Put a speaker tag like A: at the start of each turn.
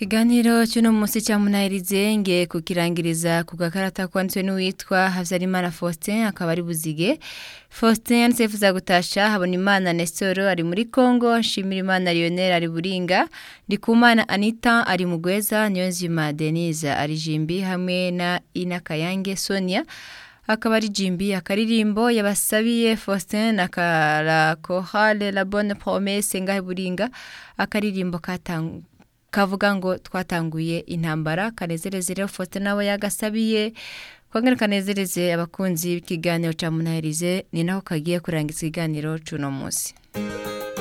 A: Kiganiro cy'uno munsi cyamunahirize nge kukirangiriza ku gakarata kwanditswe n'uwitwa Havyarimana Faustin akaba ari buzige. Faustin yansefuza gutasha habona Imana Nestor ari muri Kongo, Nshimira Imana Lionel ari Buringa, Ndikumana Anita ari Mugweza, Nyonzima Denise ari Jimbi hamwe na Ina Kayange Sonia akaba ari Jimbi. Akaririmbo yabasabiye Faustin na la chorale La Bonne Promesse ngahe Buringa, akaririmbo kavuga ngo twatanguye intambara. Kanezereze rero Faustin nawe yagasabiye kongera kanezereze abakunzi b'ikiganiro cyamunahirize, ni naho kagiye kurangiza ikiganiro cy'uno munsi.